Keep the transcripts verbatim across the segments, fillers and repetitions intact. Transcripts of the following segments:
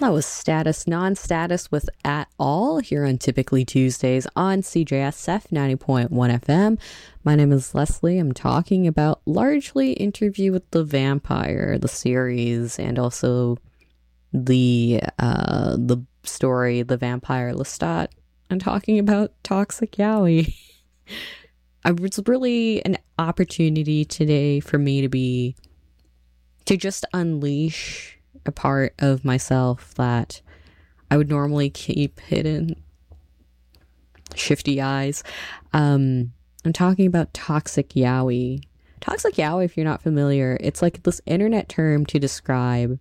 That was Status Non-Status with At All here on Typically Tuesdays on C J S F ninety point one F M. My name is Leslie. I'm talking about largely Interview with the Vampire, the series, and also the uh, the story, The Vampire Lestat. I'm talking about Toxic Yaoi. It was really an opportunity today for me to be, to just unleash a part of myself that I would normally keep hidden. Shifty eyes. Um, I'm talking about Toxic Yaoi. Toxic Yaoi, if you're not familiar, it's like this internet term to describe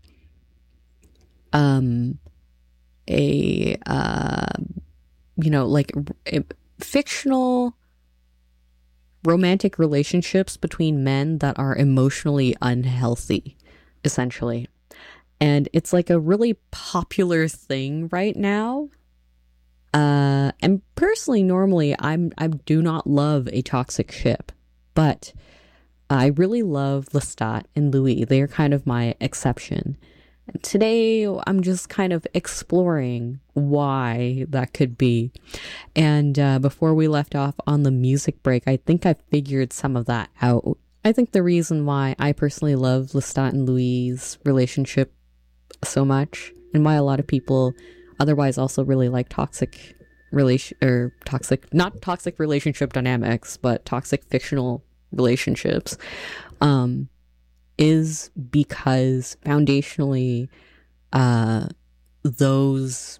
um, a, uh, you know, like a fictional romantic relationships between men that are emotionally unhealthy, essentially. And it's like a really popular thing right now. Uh, and personally, normally, I'm I do not love a toxic ship, but I really love Lestat and Louis. They are kind of my exception. And today, I'm just kind of exploring why that could be. And uh, before we left off on the music break, I think I figured some of that out. I think the reason why I personally love Lestat and Louis' relationship so much, and why a lot of people otherwise also really like toxic relation or toxic not toxic relationship dynamics, but toxic fictional relationships, um is because foundationally uh those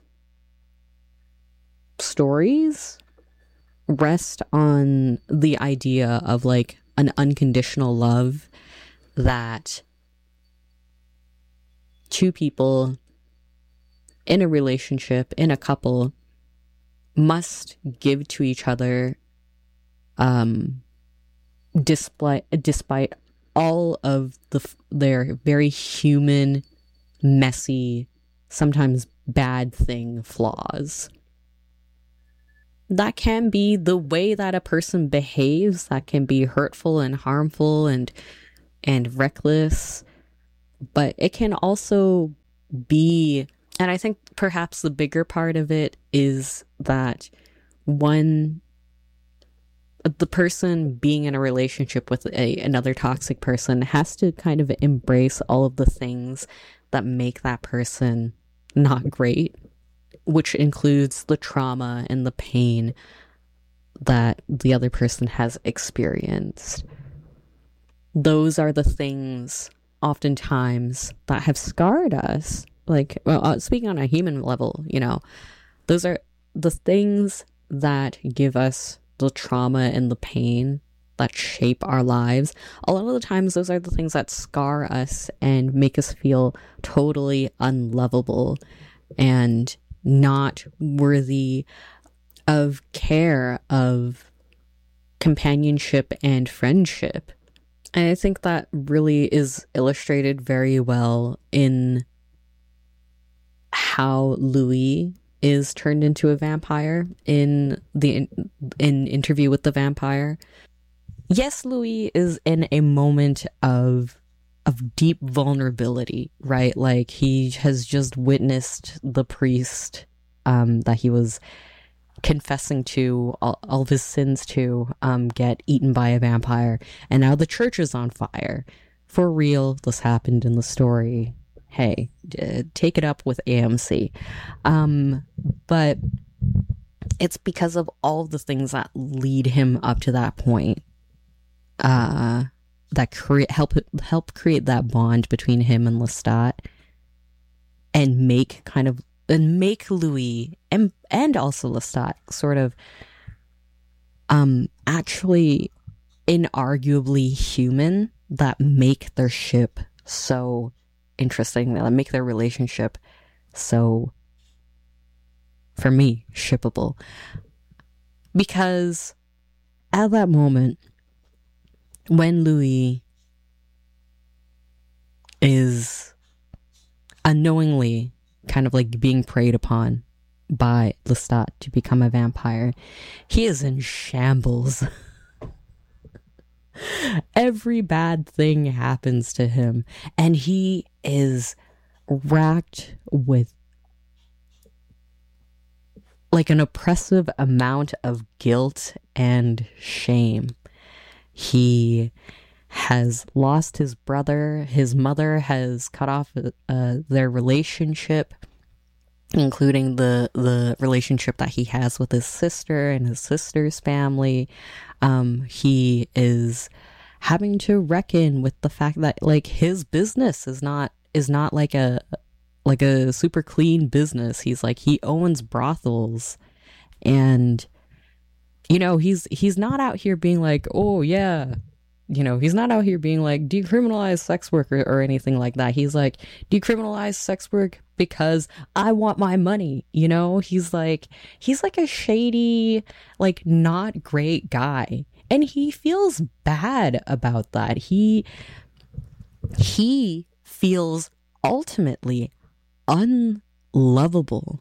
stories rest on the idea of like an unconditional love that two people in a relationship, in a couple, must give to each other, um, despite despite all of the their very human, messy, sometimes bad thing flaws. That can be the way that a person behaves. That can be hurtful and harmful and and reckless. But it can also be, and I think perhaps the bigger part of it is that one, the person being in a relationship with a, another toxic person has to kind of embrace all of the things that make that person not great, which includes the trauma and the pain that the other person has experienced. Those are the things oftentimes that have scarred us. Like, well, uh, speaking on a human level, you know, those are the things that give us the trauma and the pain that shape our lives. A lot of the times, those are the things that scar us and make us feel totally unlovable and not worthy of care, of companionship and friendship. And I think that really is illustrated very well in how Louis is turned into a vampire in the in Interview with the Vampire. Yes, Louis is in a moment of of deep vulnerability, right? Like, he has just witnessed the priest um, that he was confessing to all, all of his sins to um get eaten by a vampire, and now the church is on fire. For real, this happened in the story. Hey, uh, take it up with A M C. Um but it's because of all the things that lead him up to that point, uh that create help help create that bond between him and Lestat, and make kind of and make Louis and and also Lestat sort of um actually inarguably human, that make their ship so interesting, that make their relationship so, for me, shippable. Because at that moment, when Louis is unknowingly kind of like being preyed upon by Lestat to become a vampire, he is in shambles. Every bad thing happens to him, and he is racked with like an oppressive amount of guilt and shame. He has lost his brother. His mother has cut off uh, their relationship, including the the relationship that he has with his sister and his sister's family. Um, he is having to reckon with the fact that like his business is not is not like a like a super clean business. He's like he owns brothels, and you know he's he's not out here being like, oh yeah, you know he's not out here being like decriminalize sex work or, or anything like that. He's like decriminalize sex work because I want my money. You know, he's like he's like a shady, like not great guy. And he feels bad about that. He he feels ultimately unlovable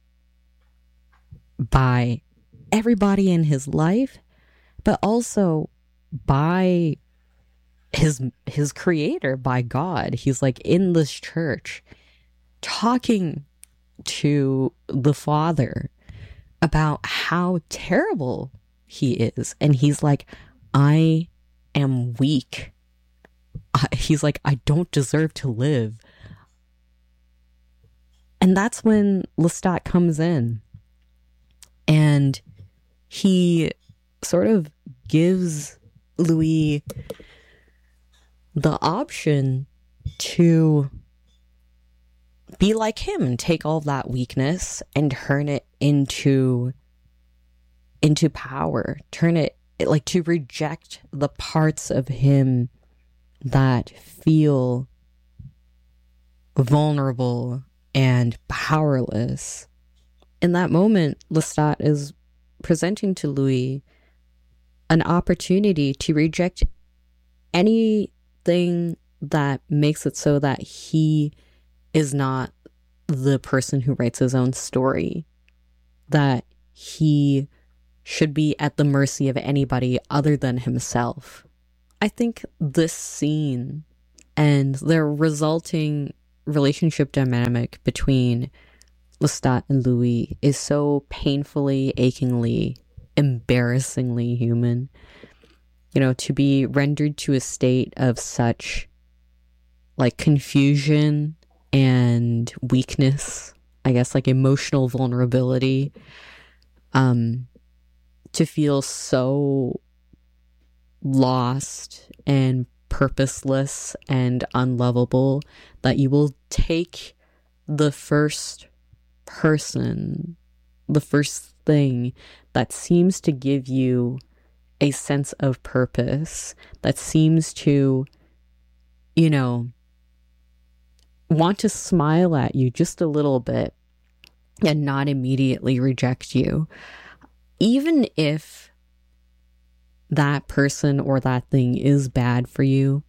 by everybody in his life, but also by his his creator, by God. He's like in this church talking to the Father about how terrible he is, and he's like, I am weak. I, he's like, I don't deserve to live. And that's when Lestat comes in, and he sort of gives Louis the option to be like him and take all of that weakness and turn it into into power, turn it like to reject the parts of him that feel vulnerable and powerless. In that moment, Lestat is presenting to Louis an opportunity to reject anything that makes it so that he is not the person who writes his own story, that he should be at the mercy of anybody other than himself. I think this scene and the resulting relationship dynamic between Lestat and Louis is so painfully, achingly, embarrassingly human. You know, to be rendered to a state of such like confusion and weakness, I guess like emotional vulnerability, um, to feel so lost and purposeless and unlovable that you will take the first person, the first thing that seems to give you a sense of purpose, that seems to, you know, want to smile at you just a little bit and not immediately reject you. Even if that person or that thing is bad for you,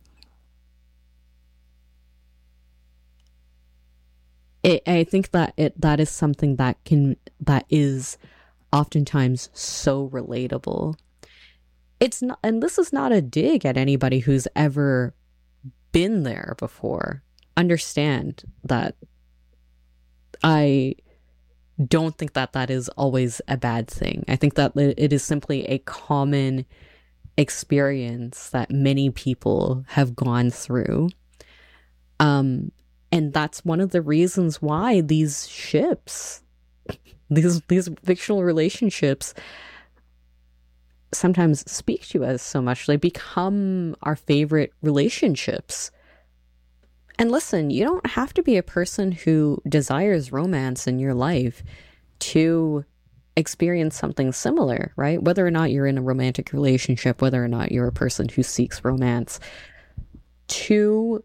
it, I think that it that is something that can that is oftentimes so relatable. It's not, and this is not a dig at anybody who's ever been there before. Understand that I don't think that that is always a bad thing. I think that it is simply a common experience that many people have gone through. Um, and that's one of the reasons why these ships, these these fictional relationships sometimes speak to us so much. They become our favorite relationships. And listen, you don't have to be a person who desires romance in your life to experience something similar, right? Whether or not you're in a romantic relationship, whether or not you're a person who seeks romance, to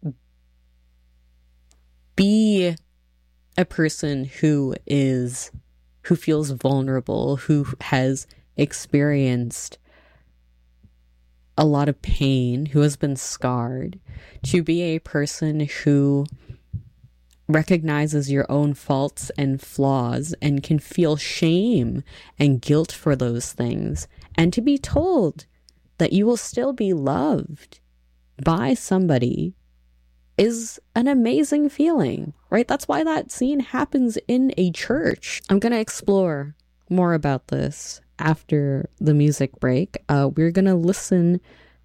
be a person who is, who feels vulnerable, who has experienced a lot of pain, who has been scarred, to be a person who recognizes your own faults and flaws and can feel shame and guilt for those things, and to be told that you will still be loved by somebody is an amazing feeling, right? That's why that scene happens in a church. I'm going to explore more about this after the music break. Uh, we're going to listen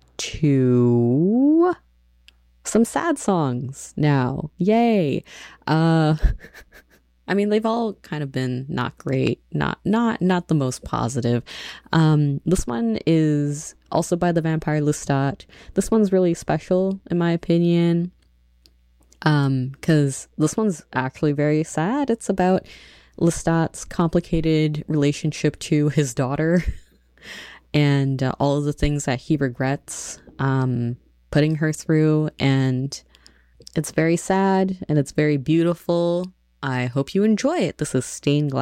to some sad songs now. Yay. Uh, I mean, they've all kind of been not great, not not not the most positive. Um, this one is also by the Vampire Lestat. This one's really special, in my opinion, um, because this one's actually very sad. It's about Lestat's complicated relationship to his daughter and uh, all of the things that he regrets um, putting her through. And it's very sad and it's very beautiful. I hope you enjoy it. This is Stained Glass.